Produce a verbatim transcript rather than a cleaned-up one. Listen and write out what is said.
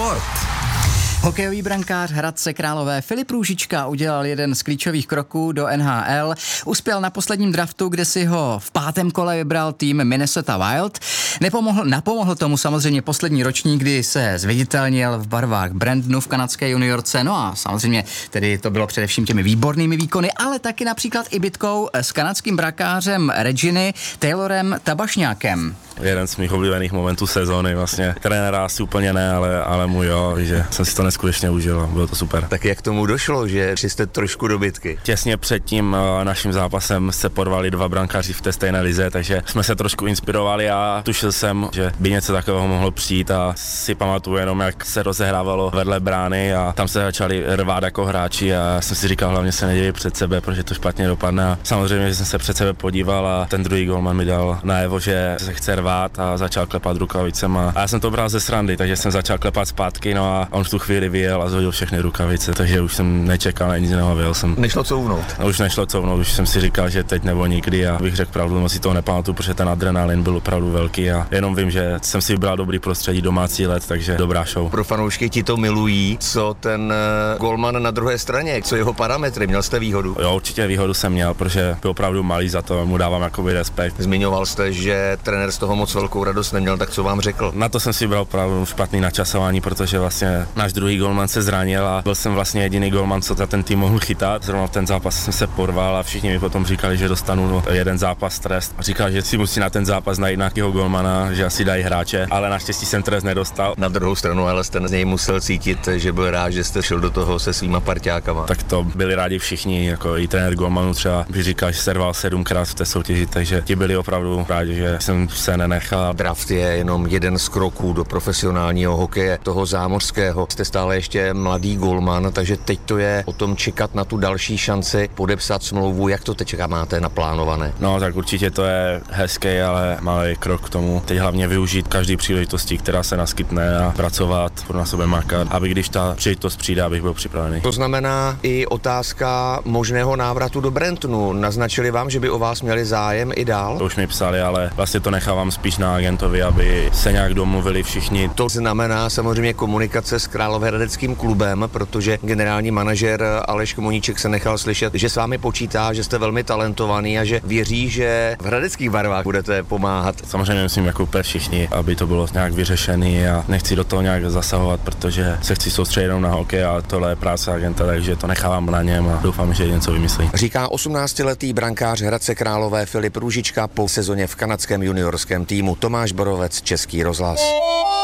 sport. Hokejový brankář Hradce Králové Filip Růžička udělal jeden z klíčových kroků do N H L. Uspěl na posledním draftu, kde si ho v pátém kole vybral tým Minnesota Wild. Nepomohl, napomohl tomu samozřejmě poslední ročník, kdy se zviditelnil v barvách Brandonu v kanadské juniorce. No a samozřejmě tedy to bylo především těmi výbornými výkony, ale taky například i bitkou s kanadským brankářem Reginy Taylorem Tabašňákem. Jeden z mých oblíbených momentů sezóny, vlastně trenéra asi úplně ne, ale, ale můj jo, že jsem si to neskutečně užil, bylo to super. Tak jak tomu došlo, že jste trošku do bitky? Těsně před tím uh, naším zápasem se porvali dva brankáři v té stejné lize, takže jsme se trošku inspirovali a tušil jsem, že by něco takového mohlo přijít a si pamatuju jenom, jak se rozehrávalo vedle brány a tam se začali rvát jako hráči a já jsem si říkal, hlavně se neděje před sebe, protože to špatně dopadne a samozřejmě, že jsem se před sebe podíval a ten druhý golman mi dal najevo, že se chce rvát a začal klepat rukavicema. A já jsem to bral ze srandy, takže jsem začal klepat zpátky, no a on v tu chvíli vyjel a zhodil všechny rukavice, takže už jsem nečekal na nic jiného, vyjel jsem. Nešlo couvnout? No, už nešlo couvnout, už jsem si říkal, že teď nebo nikdy a bych řekl pravdu, moc si toho nepamatuju, protože ten adrenalin byl opravdu velký a jenom vím, že jsem si vybral dobrý prostředí, domácí let, takže dobrá show. Pro fanoušky ti to milují, co ten uh, golman na druhé straně, co jeho parametry, měl jste výhodu? Jo, určitě výhodu jsem měl, protože byl opravdu malý, za to mu dávám jakoby respekt. Zmiňoval jste, že trenér z toho moc velkou radost neměl, tak co vám řekl? Na to jsem si bral opravdu špatný načasování, protože vlastně náš druhý golman se zranil a byl jsem vlastně jediný golman, co za ten tým mohl chytat. Zrovna v ten zápas jsem se porval a všichni mi potom říkali, že dostanu jeden zápas trest. A říkal, že si musí na ten zápas najít nějakého golmana, že asi dají hráče, ale naštěstí jsem trest nedostal. Na druhou stranu ale jste z něj musel cítit, že byl rád, že jste šel do toho se svýma parťákama. Tak to byli rádi všichni, jako i trenér golmanů třeba by říkal, že se rval sedmkrát v té soutěži, takže ti byli opravdu rádi, že jsem se nenechal. Draft je jenom jeden z kroků do profesionálního hokeje, toho zámořského. Jste stále ještě mladý golman, takže teď to je o tom čekat na tu další šanci podepsat smlouvu. Jak to teď máte naplánované? No tak určitě to je hezký, ale malý krok k tomu. Teď hlavně využít každý příležitosti, která se naskytne a pracovat, na sebe makat, aby když ta příležitost přijde, abych byl připravený. To znamená i otázka možného návratu do Brandonu. Naznačili vám, že by o vás měli zájem i dál? To už mi psali, ale vlastně to nechávám spíš na agentovi, aby se nějak domluvili všichni. To znamená samozřejmě komunikace s Královéhradeckým klubem, protože generální manažer Aleš Komoníček se nechal slyšet, že s vámi počítá, že jste velmi talentovaný a že věří, že v hradeckých barvách budete pomáhat. Samozřejmě myslím jako úplně všichni, aby to bylo nějak vyřešený a nechci do toho nějak zasahovat, protože se chci soustředit jenom na hokej a tohle je práce agenta, takže to nechávám na něm a doufám, že něco vymyslí. Říká osmnáctiletý brankář Hradce Králové Filip Růžička po sezóně v kanadském juniorském týmu. Tomáš Borovec, Český rozhlas.